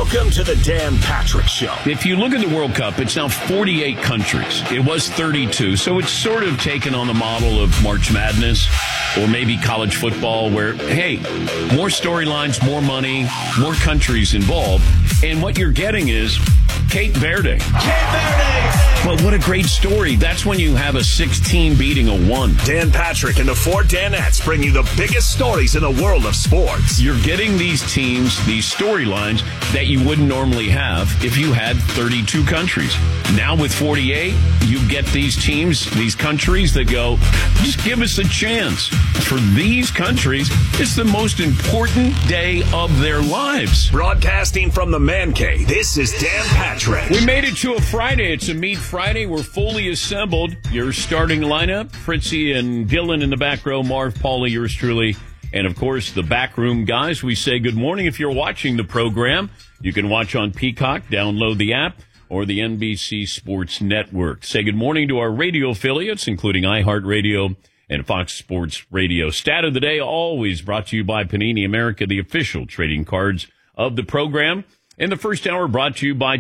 Welcome to the Dan Patrick Show. If you look at the World Cup, it's now 48 countries. It was 32, so it's sort of taken on the model of March Madness or maybe college football where, hey, more storylines, more money, more countries involved. And what you're getting is Cape Verde. Cape Verde! Well, what a great story. That's when you have a 16 beating a 1. Dan Patrick and the four Danettes bring you the biggest stories in the world of sports. You're getting these teams, these storylines that you wouldn't normally have if you had 32 countries. Now with 48, you get these teams, these countries that go, just give us a chance. For these countries, it's the most important day of their lives. Broadcasting from the Man Cave, this is Dan Patrick. We made it to a Friday. It's a Meat Friday. We're fully assembled. Your starting lineup, Fritzy and Dylan in the back row, Marv, Paulie, yours truly, and, of course, the backroom guys. We say good morning. If you're watching the program, you can watch on Peacock, download the app, or the NBC Sports Network. Say good morning to our radio affiliates, including iHeartRadio and Fox Sports Radio. Stat of the day, always brought to you by Panini America, the official trading cards of the program. In the first hour, brought to you by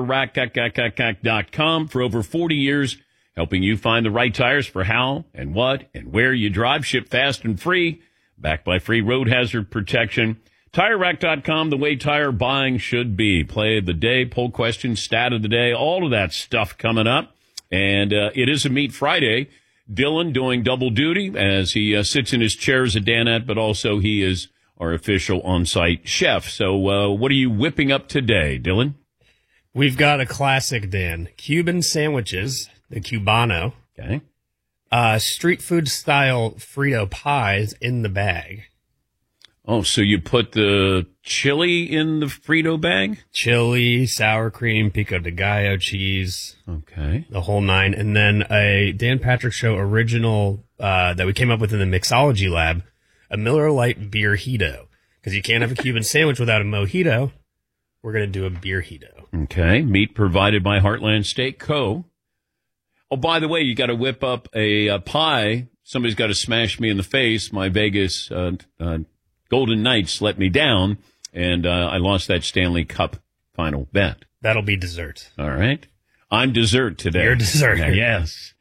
TireRack.com for over 40 years, helping you find the right tires for how and what and where you drive. Ship fast and free, backed by free road hazard protection. TireRack.com, the way tire buying should be. Play of the day, poll question, stat of the day, all of that stuff coming up. And it is a Meat Friday. Dylan doing double duty as he sits in his chair as a Danette, but also he is our official on-site chef. So what are you whipping up today, Dylan? We've got a classic, Dan. Cuban sandwiches, the Cubano. Okay. Street food style Frito pies in the bag. Oh, so you put the chili in the Frito bag? Chili, sour cream, pico de gallo cheese. Okay. The whole nine. And then a Dan Patrick Show original that we came up with in the mixology lab, a Miller Lite Beerhito. Because you can't have a Cuban sandwich without a mojito. We're going to do a Beerhito. Okay. Meat provided by Heartland Steak Co. Oh, by the way, you got to whip up a pie. Somebody's got to smash me in the face. My Vegas Golden Knights let me down, and I lost that Stanley Cup final bet. That'll be dessert. All right. I'm dessert today. You're dessert. Yes.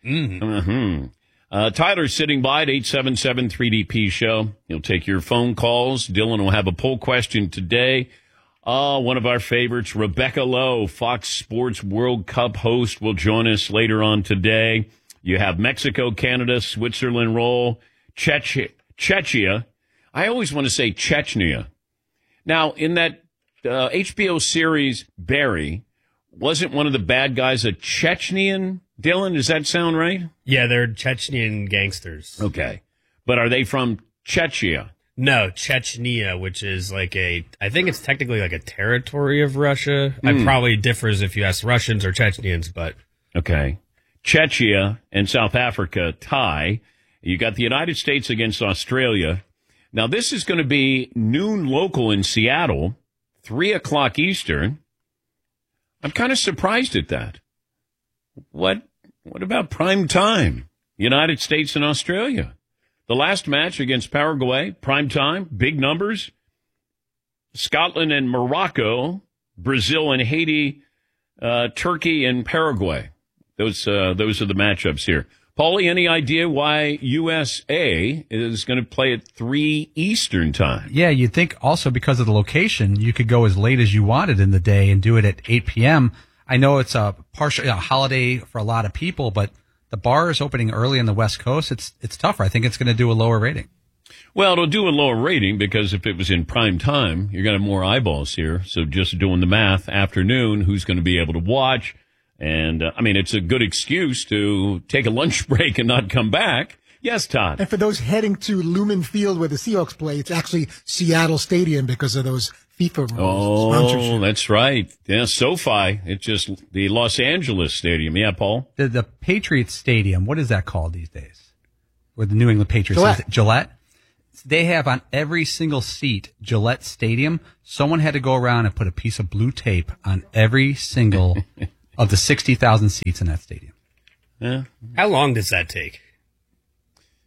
Tyler's sitting by at 877-3DP-SHOW. He'll take your phone calls. Dylan will have a poll question today. One of our favorites, Rebecca Lowe, Fox Sports World Cup host, will join us later on today. You have Mexico, Canada, Switzerland roll, Czechia. I always want to say Chechnya. Now, in that HBO series, Barry, wasn't one of the bad guys a Chechnyan? Dylan, does that sound right? Yeah, they're Chechnyan gangsters. Okay. But are they from Czechia? No, Chechnya, which is I think it's technically like a territory of Russia. It probably differs if you ask Russians or Chechnyans, but. Okay. Czechia and South Africa tie. You got the United States against Australia. Now, this is going to be noon local in Seattle, 3 o'clock Eastern. I'm kind of surprised at that. What about prime time? United States and Australia. The last match against Paraguay, prime time, big numbers. Scotland and Morocco, Brazil and Haiti, Turkey and Paraguay. Those are the matchups here. Paulie, any idea why USA is going to play at 3 Eastern time? Yeah, you'd think also because of the location, you could go as late as you wanted in the day and do it at 8 p.m. I know it's a partial holiday for a lot of people, but the bar is opening early on the West Coast. It's tougher. I think it's going to do a lower rating. Well, it'll do a lower rating because if it was in prime time, you're going to have more eyeballs here. So just doing the math, afternoon, who's going to be able to watch? And, it's a good excuse to take a lunch break and not come back. Yes, Todd. And for those heading to Lumen Field where the Seahawks play, it's actually Seattle Stadium because of those FIFA rules. Oh, that's right. Yeah, SoFi. It's just the Los Angeles Stadium. Yeah, Paul? The Patriots Stadium, what is that called these days? Where the New England Patriots Gillette? They have on every single seat, Gillette Stadium, someone had to go around and put a piece of blue tape on every single of the 60,000 seats in that stadium. Yeah. How long does that take?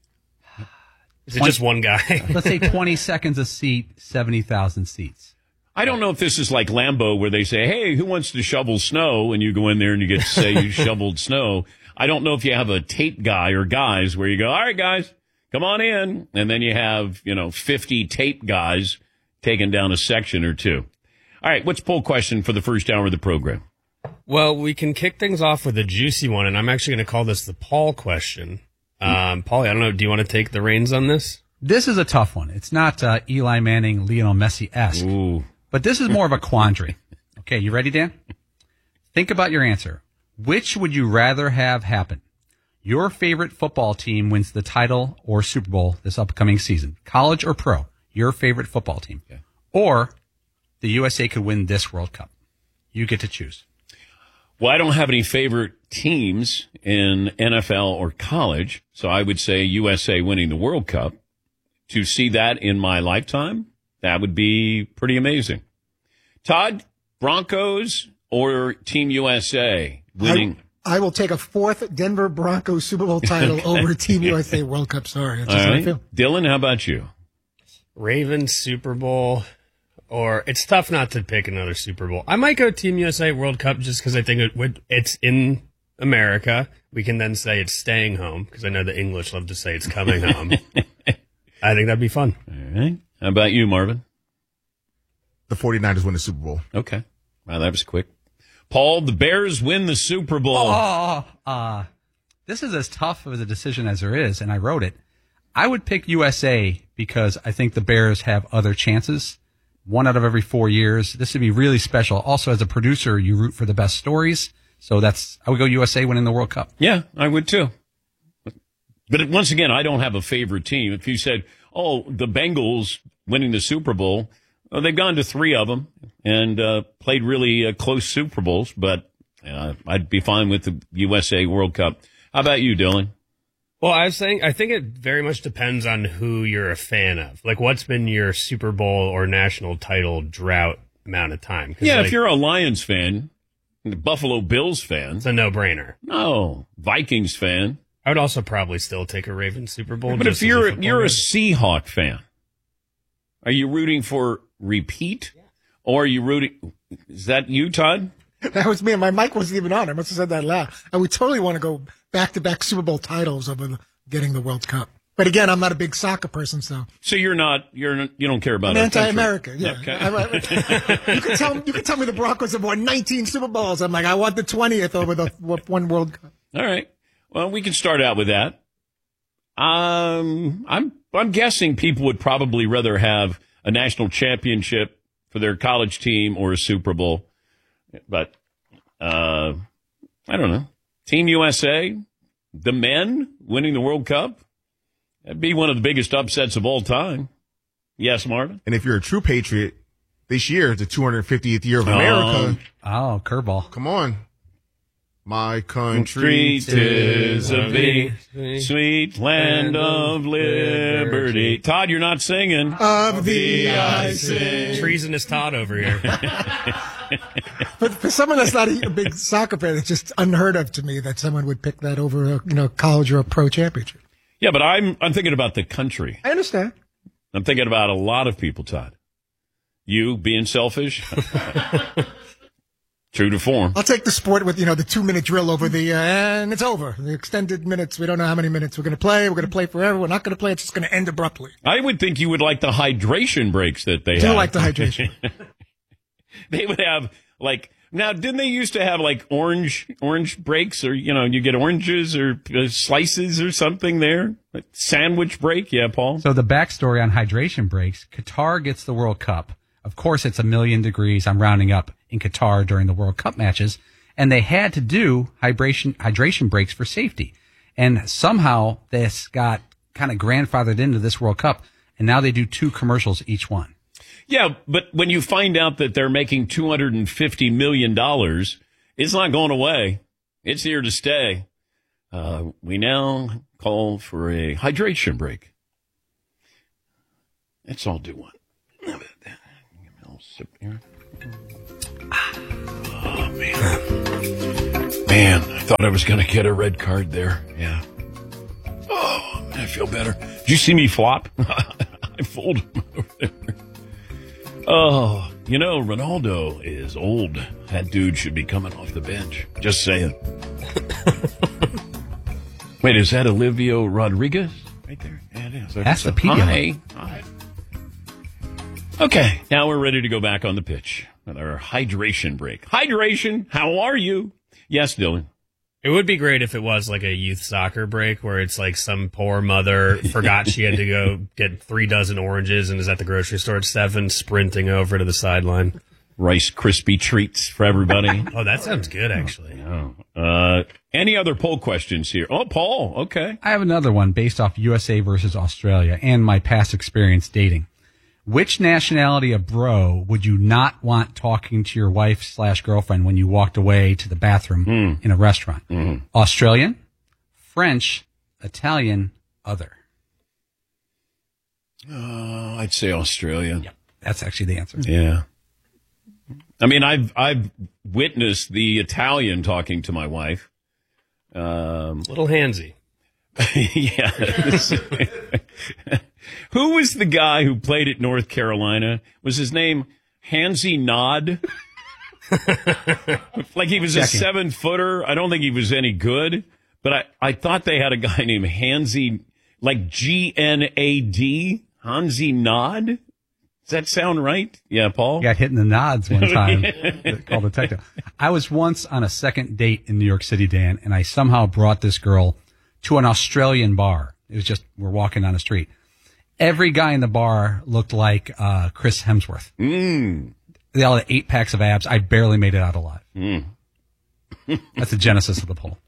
Is it just one guy? Let's say 20 seconds a seat, 70,000 seats. I don't know if this is like Lambeau where they say, hey, who wants to shovel snow? And you go in there and you get to say you shoveled snow. I don't know if you have a tape guy or guys where you go, all right, guys, come on in. And then you have, 50 tape guys taking down a section or two. All right, what's poll question for the first hour of the program? Well, we can kick things off with a juicy one, and I'm actually going to call this the Paul question. Paulie, I don't know, do you want to take the reins on this? This is a tough one. It's not Eli Manning, Lionel Messi-esque. Ooh. But this is more of a quandary. Okay, you ready, Dan? Think about your answer. Which would you rather have happen? Your favorite football team wins the title or Super Bowl this upcoming season. College or pro? Your favorite football team. Yeah. Or the USA could win this World Cup. You get to choose. Well, I don't have any favorite teams in NFL or college, so I would say USA winning the World Cup. To see that in my lifetime, that would be pretty amazing. Todd, Broncos or Team USA winning? I will take a fourth Denver Broncos Super Bowl title over Team USA World Cup. Sorry. That's just how I feel. Dylan, how about you? Ravens Super Bowl, or it's tough not to pick another Super Bowl. I might go Team USA World Cup just because I think it's in America. We can then say it's staying home because I know the English love to say it's coming home. I think that'd be fun. All right. How about you, Marvin? The 49ers win the Super Bowl. Okay. Wow, that was quick. Paul, the Bears win the Super Bowl. This is as tough of a decision as there is, and I wrote it. I would pick USA because I think the Bears have other chances. 1 out of every 4 years. This would be really special. Also, as a producer, you root for the best stories. So I would go USA winning the World Cup. Yeah, I would too. But once again, I don't have a favorite team. If you said, the Bengals winning the Super Bowl, they've gone to 3 of them and played really close Super Bowls, but I'd be fine with the USA World Cup. How about you, Dylan? Well, I think it very much depends on who you're a fan of. Like, what's been your Super Bowl or national title drought amount of time? Yeah, if you're a Lions fan, a Buffalo Bills fan. It's a no-brainer. No, Vikings fan. I would also probably still take a Ravens Super Bowl. But if you're a Seahawk fan, are you rooting for repeat? Yeah. Or are you rooting? Is that you, Todd? That was me, and my mic wasn't even on. I must have said that loud. I would totally want to go back-to-back Super Bowl titles over getting the World Cup. But again, I'm not a big soccer person, so. So you don't care about I'm anti-American, yeah. Okay. You can tell me the Broncos have won 19 Super Bowls. I'm like, I want the 20th over the one World Cup. All right. Well, we can start out with that. I'm guessing people would probably rather have a national championship for their college team or a Super Bowl. But I don't know. Team USA, the men winning the World Cup, that'd be one of the biggest upsets of all time. Yes, Marvin? And if you're a true patriot, this year is the 250th year of America. Oh, curveball. Come on. My country, 'tis of thee, sweet land of liberty. Todd, you're not singing. Of thee I sing. Treasonous Todd over here. But for someone that's not a big soccer fan, it's just unheard of to me that someone would pick that over a college or a pro championship. Yeah, but I'm thinking about the country. I understand. I'm thinking about a lot of people, Todd. You being selfish. True to form. I'll take the sport with, the 2-minute drill over and it's over. The extended minutes, we don't know how many minutes we're going to play. We're going to play forever. We're not going to play. It's just going to end abruptly. I would think you would like the hydration breaks that they have. I do like the hydration. They would have, now, didn't they used to have, orange breaks or, you get oranges or slices or something there? Sandwich break? Yeah, Paul? So the backstory on hydration breaks, Qatar gets the World Cup. Of course, it's 1,000,000 degrees. I'm rounding up in Qatar during the World Cup matches. And they had to do hydration breaks for safety. And somehow this got kind of grandfathered into this World Cup. And now they do 2 commercials each one. Yeah, but when you find out that they're making $250 million, it's not going away. It's here to stay. We now call for a hydration break. Let's all do one. I'll sip here. Oh, man, I thought I was going to get a red card there. Yeah. Oh, I feel better. Did you see me flop? I folded over there. Oh, You know, Ronaldo is old. That dude should be coming off the bench. Just saying. Wait, is that Olivia Rodriguez? Right there. Yeah, it is. That's the Pedialyte. Hi. Okay, now we're ready to go back on the pitch with our hydration break. Hydration, how are you? Yes, Dylan. It would be great if it was like a youth soccer break where it's like some poor mother forgot she had to go get 3 dozen oranges and is at the grocery store at 7 sprinting over to the sideline. Rice Krispie treats for everybody. Oh, that sounds good, actually. Any other poll questions here? Oh, Paul, okay. I have another one based off USA versus Australia and my past experience dating. Which nationality of bro would you not want talking to your wife/girlfriend when you walked away to the bathroom in a restaurant? Australian, French, Italian, other. I'd say Australia. Yep, that's actually the answer. Yeah. I mean, I've witnessed the Italian talking to my wife. Little handsy. Yeah. Who was the guy who played at North Carolina? Was his name Hansi Nod? Like he was a 7-footer. I don't think he was any good, but I thought they had a guy named Hansi, like Gnad, Hansi Nod. Does that sound right? Yeah, Paul? Got hit in the nods one time. Called a detective. I was once on a second date in New York City, Dan, and I somehow brought this girl to an Australian bar. It was just, we're walking down the street. Every guy in the bar looked like Chris Hemsworth. They all had 8 packs of abs. I barely made it out alive. That's the genesis of the poll.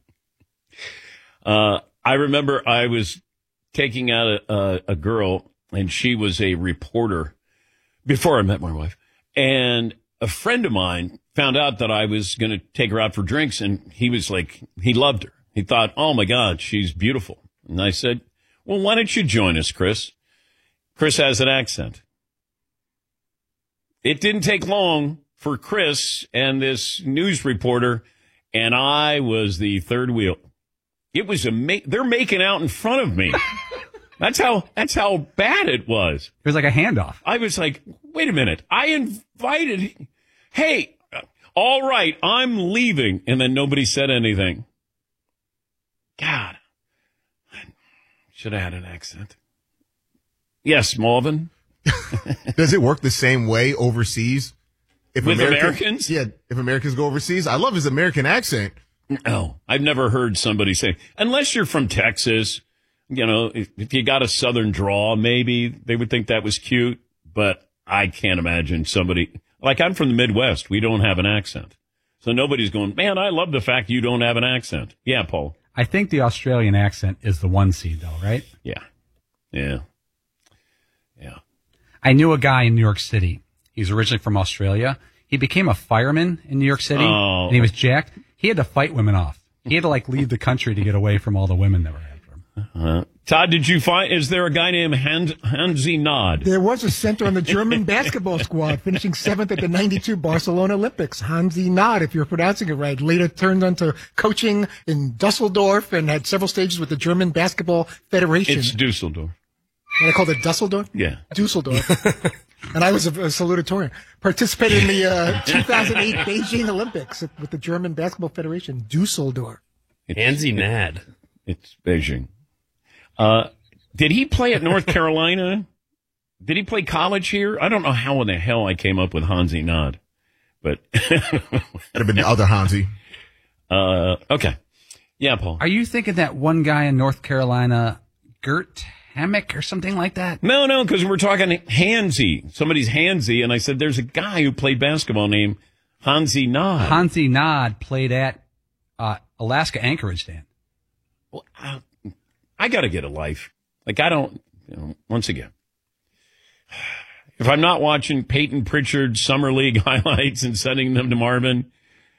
I remember I was taking out a girl, and she was a reporter before I met my wife. And a friend of mine found out that I was going to take her out for drinks, and he was like, he loved her. He thought, oh, my God, she's beautiful. And I said, well, why don't you join us, Chris? Chris has an accent. It didn't take long for Chris and this news reporter, and I was the third wheel. It was they're making out in front of me. That's how bad it was. It was like a handoff. I was like, wait a minute. I invited, hey, all right, I'm leaving. And then nobody said anything. God, I should have had an accent. Yes, Marvin. Does it work the same way overseas? With Americans? Yeah, if Americans go overseas. I love his American accent. No, I've never heard somebody say, unless you're from Texas, you know, if you got a southern drawl, maybe they would think that was cute. But I can't imagine somebody, like I'm from the Midwest, we don't have an accent. So nobody's going, man, I love the fact you don't have an accent. Yeah, Paul. I think the Australian accent is the one seed, though, right? Yeah. Yeah. I knew a guy in New York City. He's originally from Australia. He became a fireman in New York City, and he was jacked. He had to fight women off. He had to, like, leave the country to get away from all the women that were after him. Todd, did you find, is there a guy named Hansi Nod? There was a center on the German basketball squad, finishing 7th at the 92 Barcelona Olympics. Hansi Nod, if you're pronouncing it right, later turned on to coaching in Dusseldorf and had several stages with the German Basketball Federation. It's Dusseldorf. What I call it, Dusseldorf? Yeah. Dusseldorf. And I was a salutatorian. Participated in the 2008 Beijing Olympics with the German Basketball Federation, Dusseldorf. Hansi Nad. It's Beijing. Did he play at North Carolina? Did he play college here? I don't know how in the hell I came up with Hansi Nod, but That'd have been the other Hansi. Okay. Yeah, Paul. Are you thinking that one guy in North Carolina, Gert Hammock or something like that? No, because we're talking Hansi. Somebody's Hansi, and I said there's a guy who played basketball named Hansi Nod. Hansi Nod played at Alaska Anchorage, Dan. Well, I got to get a life. Like, I don't, once again, if I'm not watching Peyton Pritchard's Summer League highlights and sending them to Marvin.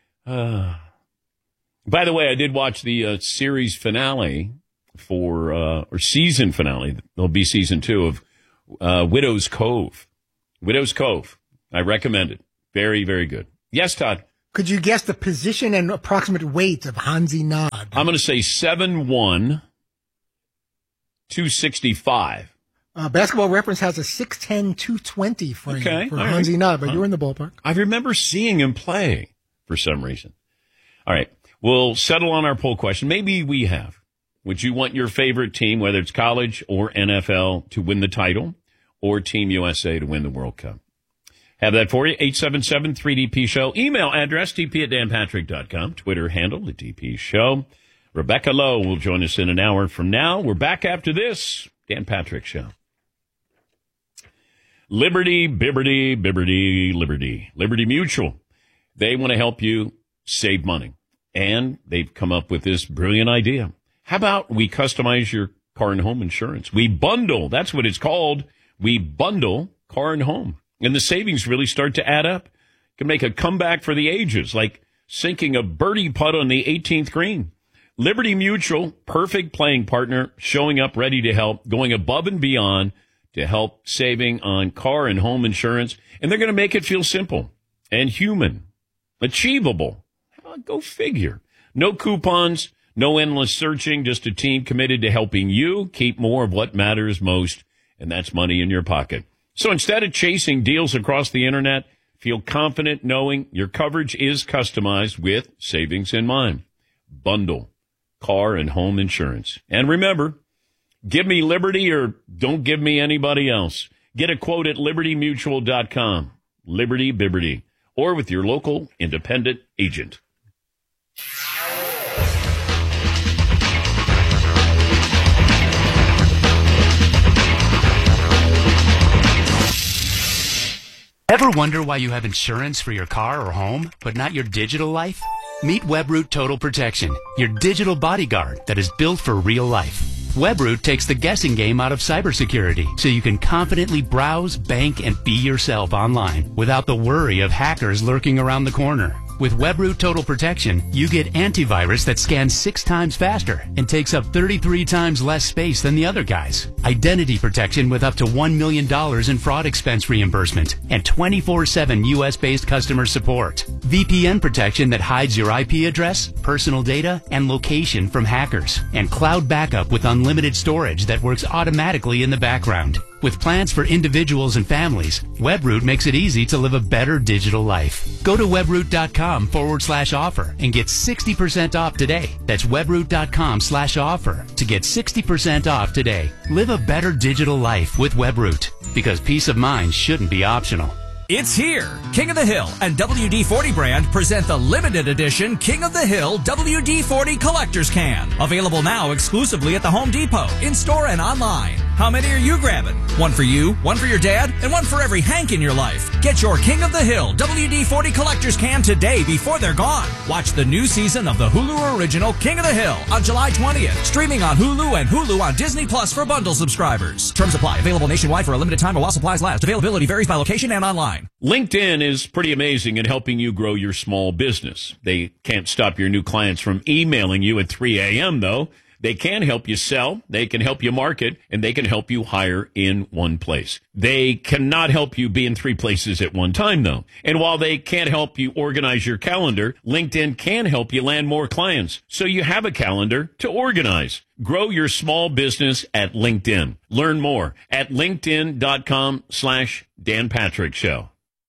By the way, I did watch the series finale or season finale. There'll be season 2 of Widow's Cove. Widow's Cove. I recommend it. Very, very good. Yes, Todd. Could you guess the position and approximate weight of Hansi Nod? I'm going to say 7'1", 265. Basketball Reference has a 6'10", 220 frame for Hansi Nod, but you're in the ballpark. I remember seeing him play for some reason. All right. We'll settle on our poll question. Maybe we have. Would you want your favorite team, whether it's college or NFL, to win the title, or Team USA to win the World Cup? Have that for you. 877-3DP-SHOW. Email address, dp@danpatrick.com. Twitter handle, the DP Show. Rebecca Lowe will join us in an hour from now. We're back after this. Dan Patrick Show. Liberty, Bibberty, Bibberty, Liberty. Liberty Mutual. They want to help you save money. And they've come up with this brilliant idea. How about we customize your car and home insurance? We bundle. That's what it's called. We bundle car and home. And the savings really start to add up. Can make a comeback for the ages, like sinking a birdie putt on the 18th green. Liberty Mutual, perfect playing partner, showing up ready to help, going above and beyond to help saving on car and home insurance. And they're going to make it feel simple and human, achievable. Go figure. No coupons, no endless searching, just a team committed to helping you keep more of what matters most, and that's money in your pocket. So instead of chasing deals across the internet, feel confident knowing your coverage is customized with savings in mind. Bundle car and home insurance. And remember, give me Liberty or don't give me anybody else. Get a quote at libertymutual.com. Liberty Bibberty. Or with your local independent agent. Ever wonder why you have insurance for your car or home, but not your digital life? Meet WebRoot Total Protection, your digital bodyguard that is built for real life. WebRoot takes the guessing game out of cybersecurity so you can confidently browse, bank, and be yourself online without the worry of hackers lurking around the corner. With WebRoot Total Protection, you get antivirus that scans 6 times faster and takes up 33 times less space than the other guys. Identity protection with up to $1 million in fraud expense reimbursement and 24/7 U.S.-based customer support. VPN protection that hides your IP address, personal data, and location from hackers. And cloud backup with unlimited storage that works automatically in the background. With plans for individuals and families, WebRoot makes it easy to live a better digital life. Go to webroot.com/offer and get 60% off today. That's webroot.com/offer to get 60% off today. Live a better digital life with WebRoot, because peace of mind shouldn't be optional. It's here. King of the Hill and WD-40 brand present the limited edition King of the Hill WD-40 Collector's Can. Available now exclusively at the Home Depot, in-store and online. How many are you grabbing? One for you, one for your dad, and one for every Hank in your life. Get your King of the Hill WD-40 Collector's Can today before they're gone. Watch the new season of the Hulu original King of the Hill on July 20th. Streaming on Hulu and Hulu on Disney Plus for bundle subscribers. Terms apply. Available nationwide for a limited time while supplies last. Availability varies by location and online. LinkedIn is pretty amazing at helping you grow your small business. They can't stop your new clients from emailing you at 3 a.m., though. They can help you sell, they can help you market, and they can help you hire in one place. They cannot help you be in 3 places at one time, though. And while they can't help you organize your calendar, LinkedIn can help you land more clients, so you have a calendar to organize. Grow your small business at LinkedIn. Learn more at linkedin.com/Dan Patrick Show.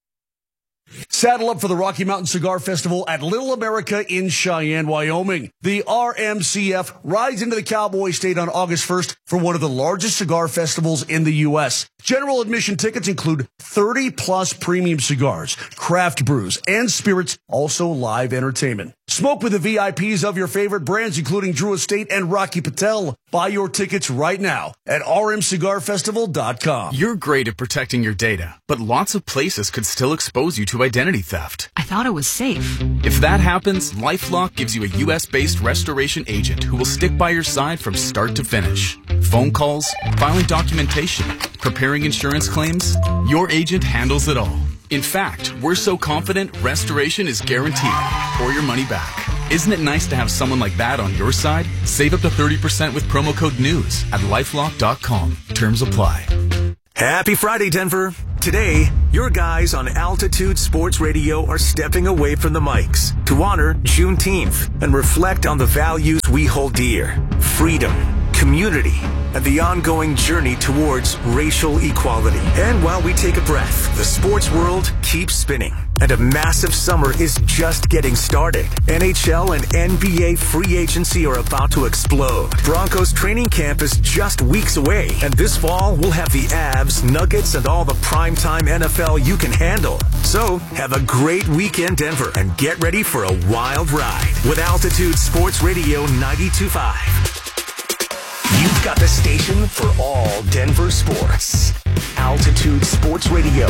Saddle up for the Rocky Mountain Cigar Festival at Little America in Cheyenne, Wyoming. The RMCF rides into the Cowboy State on August 1st for one of the largest cigar festivals in the U.S. General admission tickets include 30-plus premium cigars, craft brews, and spirits, also live entertainment. Smoke with the VIPs of your favorite brands, including Drew Estate and Rocky Patel. Buy your tickets right now at rmcigarfestival.com. You're great at protecting your data, but lots of places could still expose you to identity theft. I thought it was safe. If that happens, LifeLock gives you a U.S.-based restoration agent who will stick by your side from start to finish. Phone calls, filing documentation, preparing insurance claims, your agent handles it all. In fact, we're so confident restoration is guaranteed or your money back. Isn't it nice to have someone like that on your side? Save up to 30% with promo code NEWS at LifeLock.com. Terms apply. Happy Friday, Denver. Today, your guys on Altitude Sports Radio are stepping away from the mics to honor Juneteenth and reflect on the values we hold dear: freedom, community, and the ongoing journey towards racial equality. And while we take a breath, the sports world keeps spinning. And a massive summer is just getting started. NHL and NBA free agency are about to explode. Broncos training camp is just weeks away. And this fall, we'll have the Avs, Nuggets, and all the primetime NFL you can handle. So, have a great weekend, Denver, and get ready for a wild ride with Altitude Sports Radio 92.5. You've got the station for all Denver sports. Altitude Sports Radio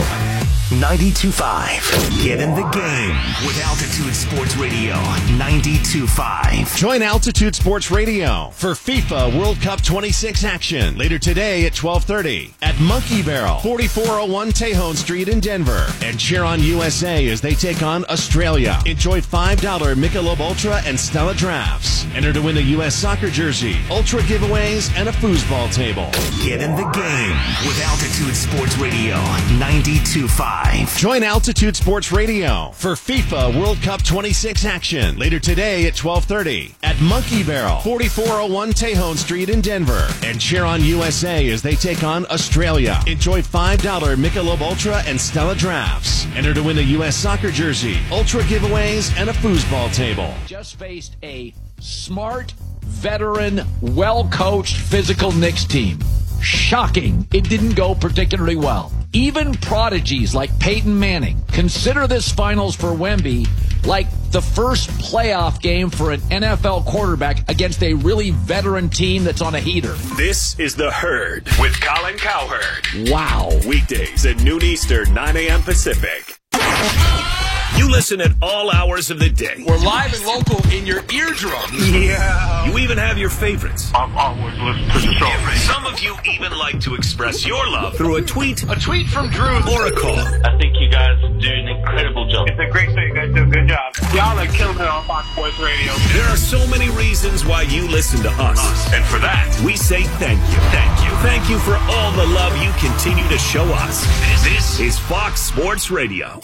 92.5. Get in the game with Altitude Sports Radio 92.5. Join Altitude Sports Radio for FIFA World Cup 26 action later today at 12:30 at Monkey Barrel, 4401 Tejon Street in Denver. And cheer on USA as they take on Australia. Enjoy $5 Michelob Ultra and Stella drafts. Enter to win the U.S. soccer jersey, Ultra giveaways, and a foosball table. Get in the game with Altitude Sports Radio 92.5. Join Altitude Sports Radio for FIFA World Cup 26 action later today at 12:30 at Monkey Barrel, 4401 Tejon Street in Denver. And cheer on USA as they take on Australia. Enjoy $5 Michelob Ultra and Stella drafts. Enter to win the U.S. soccer jersey, Ultra giveaways, and a foosball table. Just faced a smart, veteran, well-coached physical Knicks team. Shocking. It didn't go particularly well. Even prodigies like Peyton Manning consider this finals for Wemby like the first playoff game for an NFL quarterback against a really veteran team that's on a heater. This is The Herd with Colin Cowherd. Wow. Weekdays at noon Eastern, 9 a.m. Pacific. You listen at all hours of the day. We're live and local in your eardrum. Yeah. You even have your favorites. I'm always listening to the show. Some of you even like to express your love through a tweet. A tweet from Drew. Or a call. I think you guys do an incredible job. It's a great show. You guys do a good job. Y'all are killing it on Fox Sports Radio. There are so many reasons why you listen to us. And for that, we say thank you. Thank you. Thank you for all the love you continue to show us. This is Fox Sports Radio.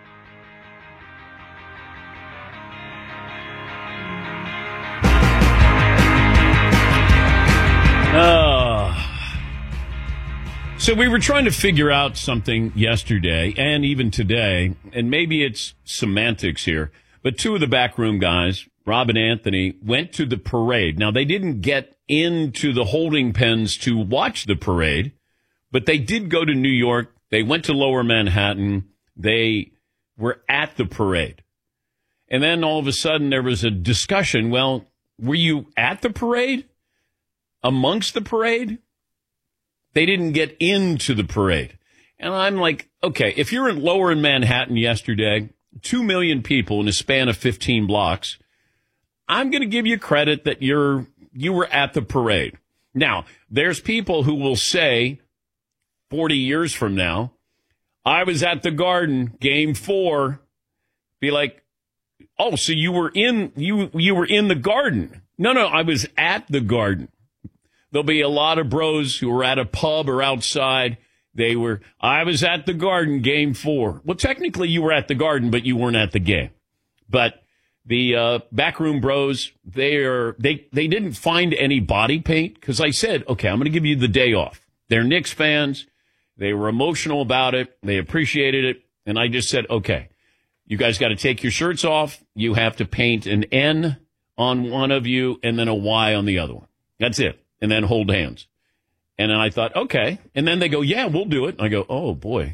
So we were trying to figure out something yesterday and even today, and maybe it's semantics here, but two of the backroom guys, Rob and Anthony, went to the parade. Now, they didn't get into the holding pens to watch the parade, but they did go to New York. They went to Lower Manhattan. They were at the parade. And then all of a sudden there was a discussion. Well, were you at the parade? Amongst the parade? They didn't get into the parade. And I'm like, okay, if you're in Lower Manhattan yesterday, 2 million people in a span of 15 blocks, I'm going to give you credit that you were at the parade. Now, there's people who will say 40 years from now, I was at the Garden, Game 4. Be like, oh, so you were in the Garden. No, I was at the Garden. There'll be a lot of bros who were at a pub or outside. I was at the Garden, Game 4. Well, technically you were at the Garden, but you weren't at the game. But the backroom bros, they didn't find any body paint because I said, okay, I'm going to give you the day off. They're Knicks fans. They were emotional about it. They appreciated it. And I just said, okay, you guys got to take your shirts off. You have to paint an N on one of you and then a Y on the other one. That's it. And then hold hands. And then I thought, okay. And then they go, yeah, we'll do it. And I go, oh, boy.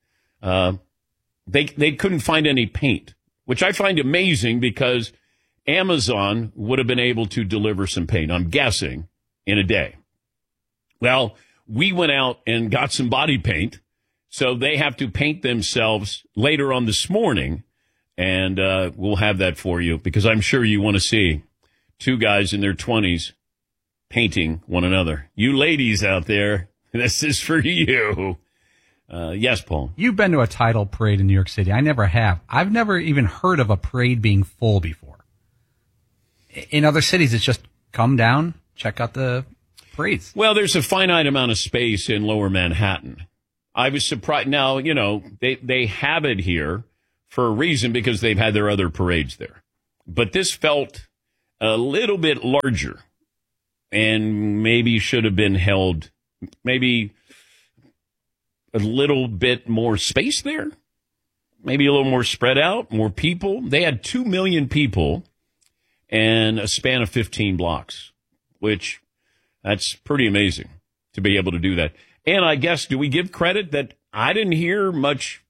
They couldn't find any paint, which I find amazing because Amazon would have been able to deliver some paint, I'm guessing, in a day. Well, we went out and got some body paint, so they have to paint themselves later on this morning. And we'll have that for you because I'm sure you want to see two guys in their 20s painting one another. You ladies out there, this is for you. Yes, Paul. You've been to a title parade in New York City. I never have. I've never even heard of a parade being full before. In other cities, it's just come down, check out the parades. Well, there's a finite amount of space in Lower Manhattan. I was surprised. Now, you know, they have it here for a reason because they've had their other parades there. But this felt a little bit larger. and maybe should have been held maybe a little bit more space there, maybe a little more spread out, more people. They had 2 million people and a span of 15 blocks, which that's pretty amazing to be able to do that. And I guess, do we give credit that I didn't hear much,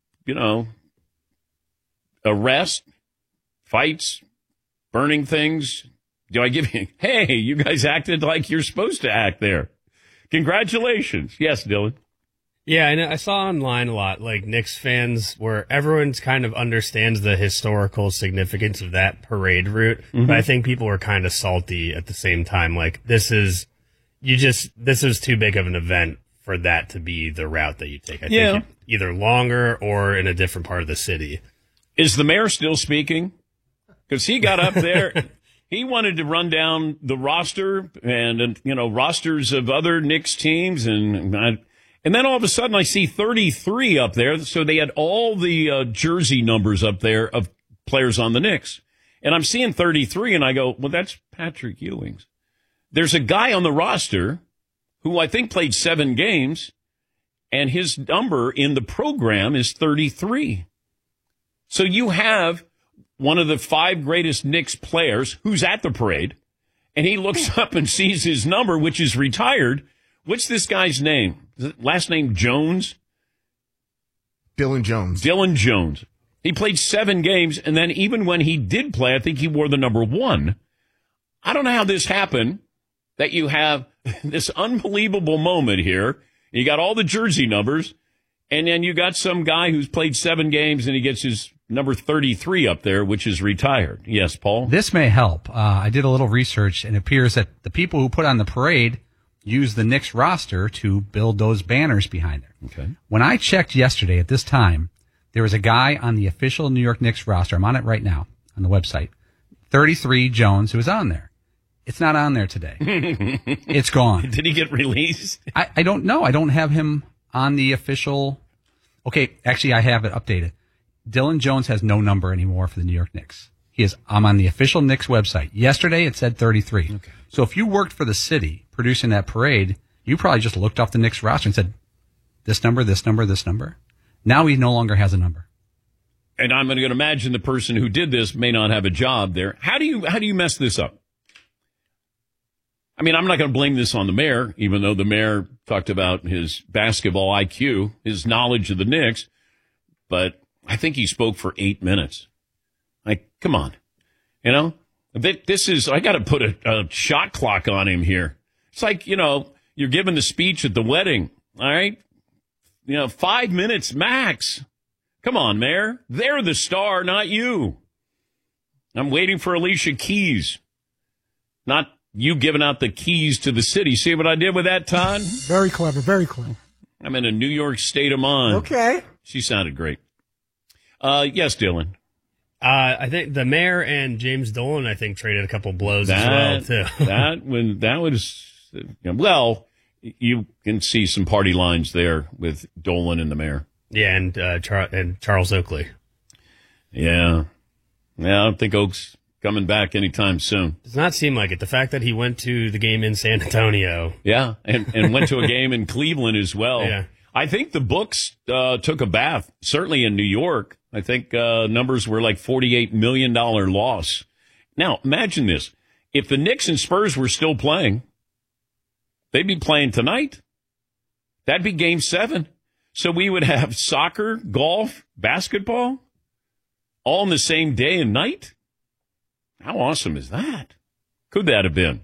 arrest, fights, burning things? Do I give you, hey, you guys acted like you're supposed to act there. Congratulations. Yes, Dylan. Yeah, and I saw online a lot, like Knicks fans, where everyone's kind of understands the historical significance of that parade route. Mm-hmm. But I think people were kind of salty at the same time. Like, this is too big of an event for that to be the route that you take. I think either longer or in a different part of the city. Is the mayor still speaking? Because he got up there. He wanted to run down the roster and, rosters of other Knicks teams. And then all of a sudden I see 33 up there. So they had all the jersey numbers up there of players on the Knicks. And I'm seeing 33 and I go, well, that's Patrick Ewing's. There's a guy on the roster who I think played 7 games, and his number in the program is 33. So you have one of the 5 greatest Knicks players who's at the parade, and he looks up and sees his number, which is retired. What's this guy's name? Last name Jones? Dylan Jones. Dylan Jones. He played 7 games, and then even when he did play, I think he wore the number 1. I don't know how this happened, that you have this unbelievable moment here. You got all the jersey numbers, and then you got some guy who's played 7 games, and he gets his number 33 up there, which is retired. Yes, Paul? This may help. I did a little research, and it appears that the people who put on the parade use the Knicks roster to build those banners behind it. Okay. When I checked yesterday at this time, there was a guy on the official New York Knicks roster. I'm on it right now on the website. 33 Jones, who was on there. It's not on there today. It's gone. Did he get released? I don't know. I don't have him on the official. Okay, actually, I have it updated. Dylan Jones has no number anymore for the New York Knicks. I'm on the official Knicks website. Yesterday, it said 33. Okay. So if you worked for the city producing that parade, you probably just looked off the Knicks roster and said, this number, this number, this number. Now he no longer has a number. And I'm going to imagine the person who did this may not have a job there. How do you mess this up? I mean, I'm not going to blame this on the mayor, even though the mayor talked about his basketball IQ, his knowledge of the Knicks, but I think he spoke for 8 minutes. Like, come on. This is, I got to put a shot clock on him here. It's like, you're giving the speech at the wedding, all right? 5 minutes max. Come on, Mayor. They're the star, not you. I'm waiting for Alicia Keys, not you giving out the keys to the city. See what I did with that, Todd? Very clever, very clever. I'm in a New York state of mind. Okay. She sounded great. Yes, Dylan. I think the mayor and James Dolan, traded a couple blows as well, too. that was, well, you can see some party lines there with Dolan and the mayor. Yeah, and Charles Oakley. Yeah. I don't think Oak's coming back anytime soon. Does not seem like it. The fact that he went to the game in San Antonio. Yeah, and went to a game in Cleveland as well. Yeah. I think the books took a bath, certainly in New York. I think numbers were like $48 million loss. Now, imagine this. If the Knicks and Spurs were still playing, they'd be playing tonight. That'd be Game 7. So we would have soccer, golf, basketball, all on the same day and night? How awesome is that? Could that have been?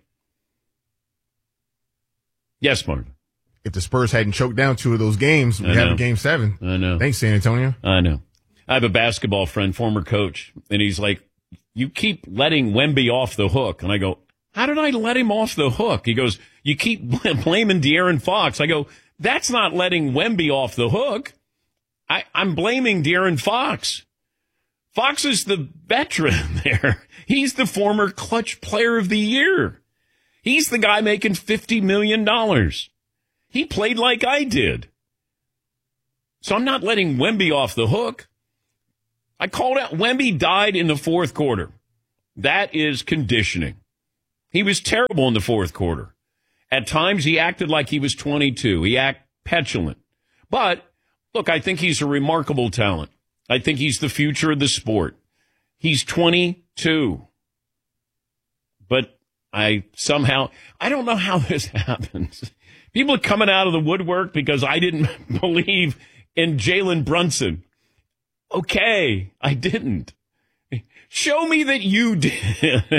Yes, Martin. If the Spurs hadn't choked down 2 of those games, we'd have a Game 7. I know. Thanks, San Antonio. I know. I have a basketball friend, former coach, and he's like, you keep letting Wemby off the hook. And I go, how did I let him off the hook? He goes, you keep blaming De'Aaron Fox. I go, that's not letting Wemby off the hook. I'm blaming De'Aaron Fox. Fox is the veteran there. He's the former clutch player of the year. He's the guy making $50 million. He played like I did. So I'm not letting Wemby off the hook. I called out Wemby died in the fourth quarter. That is conditioning. He was terrible in the fourth quarter. At times, he acted like he was 22. He acted petulant. But, look, I think he's a remarkable talent. I think he's the future of the sport. He's 22. But I don't know how this happens. People are coming out of the woodwork because I didn't believe in Jalen Brunson. Okay, I didn't. Show me that you did.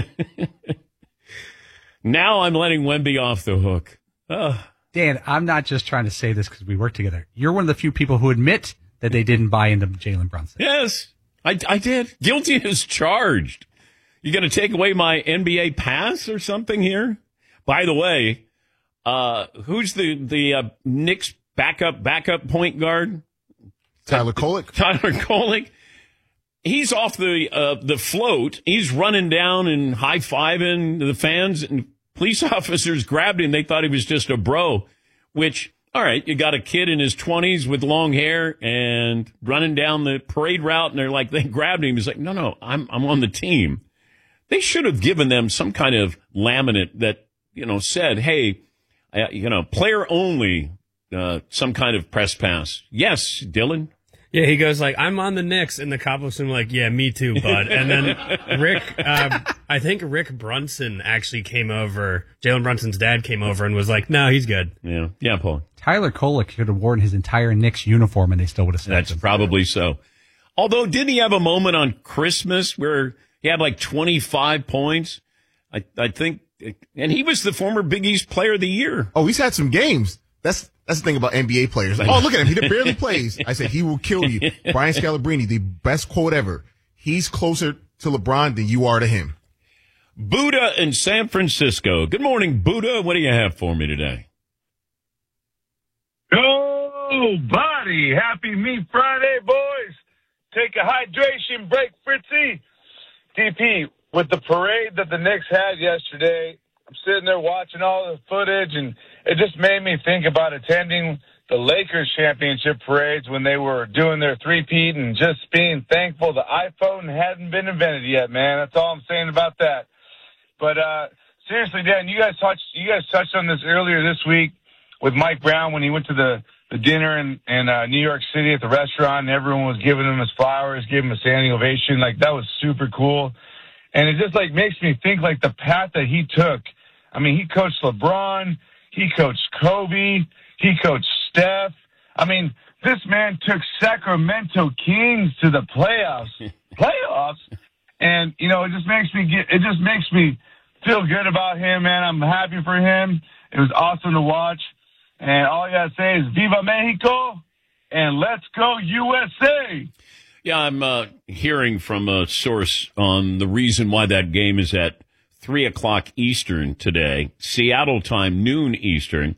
Now I'm letting Wemby off the hook. Ugh. Dan, I'm not just trying to say this because we work together. You're one of the few people who admit that they didn't buy into Jalen Brunson. Yes, I did. Guilty as charged. You going to take away my NBA pass or something here? By the way, who's the Knicks backup point guard? Tyler Kolek. Tyler Kolek. He's off the float. He's running down and high-fiving the fans, and police officers grabbed him. They thought he was just a bro, which, all right, you got a kid in his 20s with long hair and running down the parade route, and they grabbed him. He's like, no, I'm on the team. They should have given them some kind of laminate that, said, hey, player only, some kind of press pass. Yes, Dylan. Yeah, he goes like, I'm on the Knicks, and the cop was like, yeah, me too, bud. And then Rick, I think Rick Brunson actually came over. Jalen Brunson's dad came over and was like, no, he's good. Yeah, Paul. Tyler Kolek could have worn his entire Knicks uniform, and they still would have snapped him. That's probably so. Although, didn't he have a moment on Christmas where he had like 25 points? I think, and he was the former Big East Player of the Year. Oh, he's had some games. That's the thing about NBA players. Like, oh, look at him. He barely plays. I said, he will kill you. Brian Scalabrine, the best quote ever. He's closer to LeBron than you are to him. Buddha in San Francisco. Good morning, Buddha. What do you have for me today? Oh, buddy. Happy Meat Friday, boys. Take a hydration break, Fritzy. DP, with the parade that the Knicks had yesterday, I'm sitting there watching all the footage, and it just made me think about attending the Lakers championship parades when they were doing their three-peat and just being thankful the iPhone hadn't been invented yet, man. That's all I'm saying about that. But seriously, Dan, you guys touched on this earlier this week with Mike Brown when he went to the dinner in New York City at the restaurant, and everyone was giving him his flowers, giving him a standing ovation. Like, that was super cool. And it just makes me think the path that he took. I mean, he coached LeBron, he coached Kobe, he coached Steph. I mean, this man took Sacramento Kings to the playoffs. And, it just makes me feel good about him, man. I'm happy for him. It was awesome to watch. And all I got to say is Viva Mexico and let's go USA. Yeah, I'm hearing from a source on the reason why that game is at 3 o'clock Eastern today, Seattle time, noon Eastern.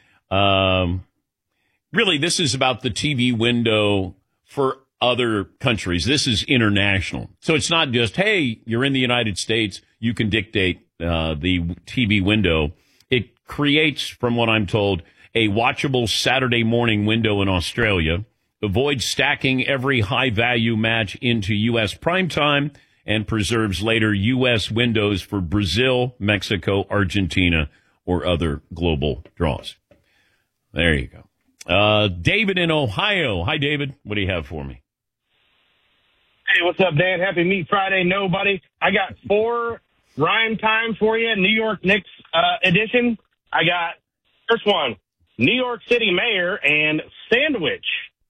Really, this is about the TV window for other countries. This is international. So it's not just, hey, you're in the United States, you can dictate the TV window. It creates, from what I'm told, a watchable Saturday morning window in Australia, avoids stacking every high-value match into U.S. primetime, and preserves later U.S. windows for Brazil, Mexico, Argentina, or other global draws. There you go. David in Ohio. Hi, David. What do you have for me? Hey, what's up, Dan? Happy Meat Friday, nobody. I got 4 rhyme time for you, New York Knicks edition. I got, first one, New York City Mayor and Sandwich.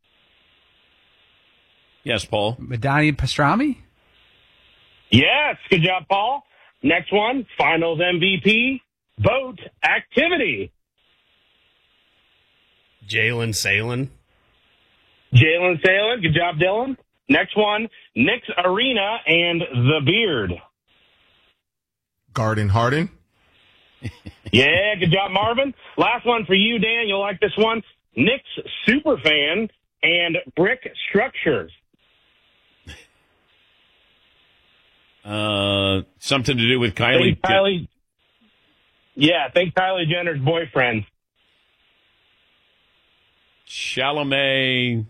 Yes, Paul. Madani Pastrami? Yes, good job, Paul. Next one, Finals MVP, Boat Activity. Jalen Salen. Good job, Dylan. Next one, Knicks Arena and The Beard. Garden Harden. Yeah, good job, Marvin. Last one for you, Dan. You'll like this one. Knicks Superfan and Brick Structures. Something to do with Kylie. Think Kylie Jenner's boyfriend. Chalamet.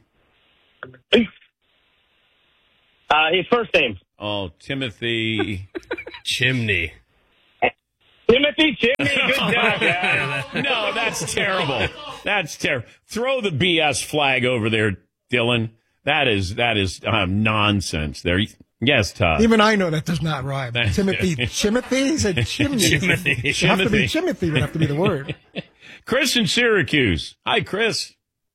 His first name. Oh, Timothy. Chimney. Timothy Timothy Chimney. Good job, guys. No, that's terrible. That's terrible. Throw the BS flag over there, Dylan. That is nonsense there. Yes, Todd. Even I know that does not rhyme. Timothy Chimothy? He said chimney. Timothy. Have to be Timothy would have to be the word. Chris in Syracuse. Hi, Chris.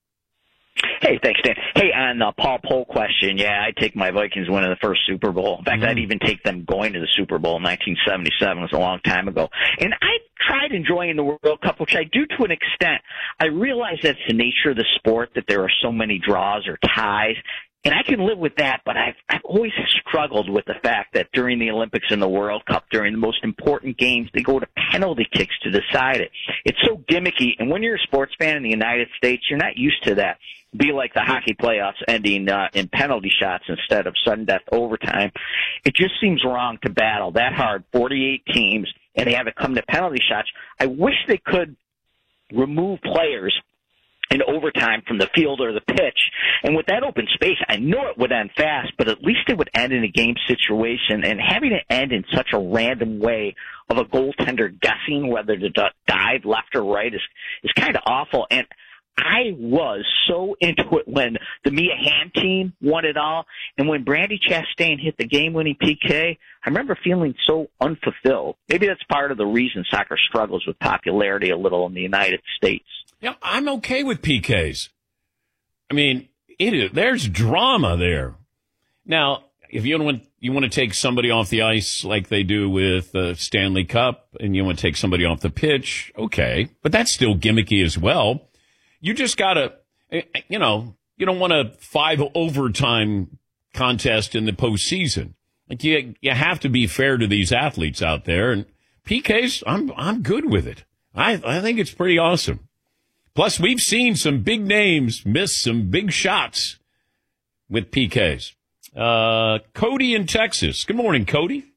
Hey, thanks, Dan. Hey, on the Paul Poll question, yeah, I'd take my Vikings winning the first Super Bowl. In fact, I'd even take them going to the Super Bowl in 1977. It was a long time ago. And I tried enjoying the World Cup, which I do to an extent. I realize that's the nature of the sport, that there are so many draws or ties. And I can live with that, but I've always struggled with the fact that during the Olympics and the World Cup, during the most important games, they go to penalty kicks to decide it. It's so gimmicky. And when you're a sports fan in the United States, you're not used to that. Be like the hockey playoffs ending in penalty shots instead of sudden death overtime. It just seems wrong to battle that hard, 48 teams, and they have it come to penalty shots. I wish they could remove players in overtime from the field or the pitch. And with that open space, I know it would end fast, but at least it would end in a game situation. And having it end in such a random way of a goaltender guessing whether to dive left or right is kind of awful. And I was so into it when the Mia Hamm team won it all. And when Brandy Chastain hit the game-winning PK, I remember feeling so unfulfilled. Maybe that's part of the reason soccer struggles with popularity a little in the United States. Yeah, I'm okay with PKs. I mean, there's drama there. Now, if you want to take somebody off the ice like they do with the Stanley Cup, and you want to take somebody off the pitch, okay, but that's still gimmicky as well. You just gotta, you don't want a 5 overtime contest in the postseason. Like you have to be fair to these athletes out there. And PKs, I'm good with it. I think it's pretty awesome. Plus, we've seen some big names miss some big shots with PKs. Cody in Texas. Good morning, Cody.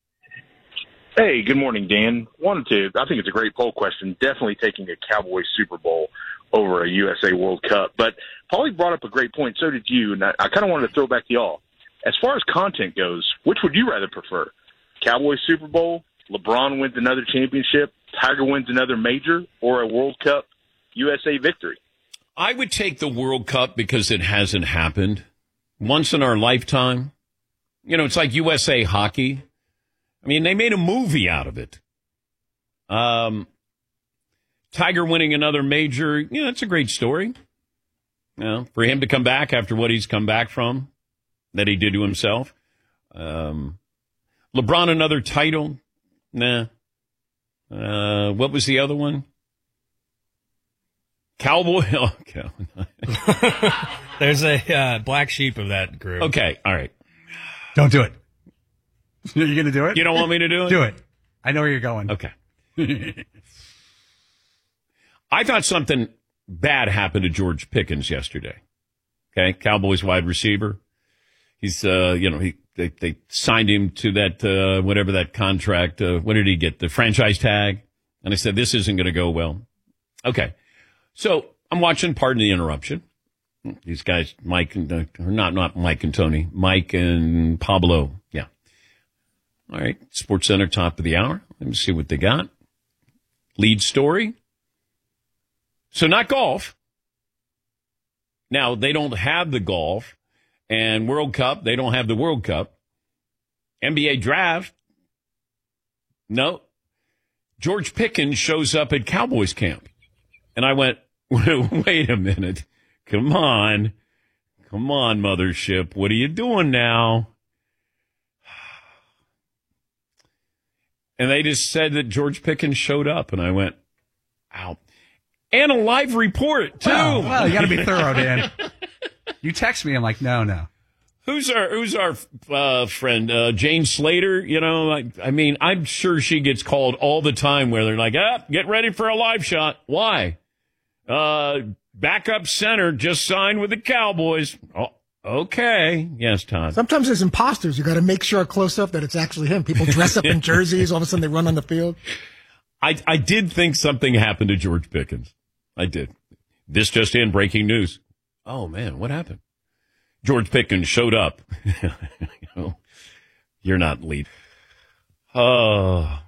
Hey, good morning, Dan. I think it's a great poll question. Definitely taking a Cowboys Super Bowl over a USA World Cup. But Paulie brought up a great point. So did you. And I kind of wanted to throw back to y'all. As far as content goes, which would you rather prefer? Cowboys Super Bowl, LeBron wins another championship, Tiger wins another major, or a World Cup USA victory? I would take the World Cup because it hasn't happened once in our lifetime. It's like USA hockey. I mean, they made a movie out of it. Tiger winning another major, it's a great story. For him to come back after what he's come back from, that he did to himself. LeBron another title? Nah. What was the other one? Cowboy. Okay. There's a black sheep of that group. Okay, all right. Don't do it. You're going to do it? You don't want me to do it? Do it. I know where you're going. Okay. I thought something bad happened to George Pickens yesterday. Okay, Cowboys wide receiver. He's, they signed him to that, whatever that contract. What did he get? The franchise tag. And I said, this isn't going to go well. Okay. So I'm watching, pardon the interruption. These guys, Mike and, not Mike and Tony, Mike and Pablo. Yeah. All right. Sports Center, top of the hour. Let me see what they got. Lead story. So not golf. Now, they don't have the golf. And World Cup, they don't have the World Cup. NBA draft. No. George Pickens shows up at Cowboys camp. And I went, wait a minute. Come on, mothership. What are you doing now? And they just said that George Pickens showed up. And I went, ow. And a live report, too. Well, you got to be thorough, Dan. You text me. I'm like, no. Who's our friend, Jane Slater? I mean, I'm sure she gets called all the time where they're like, get ready for a live shot. Why? Backup center just signed with the Cowboys. Oh, okay. Yes, Todd. Sometimes there's imposters. You got to make sure close up that it's actually him. People dress up in jerseys. All of a sudden they run on the field. I did think something happened to George Pickens. I did. This just in, breaking news. Oh, man, what happened? George Pickens showed up. You're not lead. Oh,